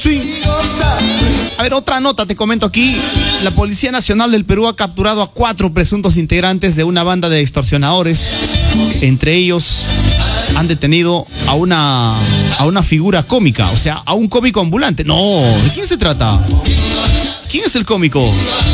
Sí. A ver, otra nota te comento aquí. La Policía Nacional del Perú ha capturado a 4 presuntos integrantes de una banda de extorsionadores. Entre ellos han detenido a una figura cómica, o sea, a un cómico ambulante. No, ¿de quién se trata? ¿Quién es el cómico?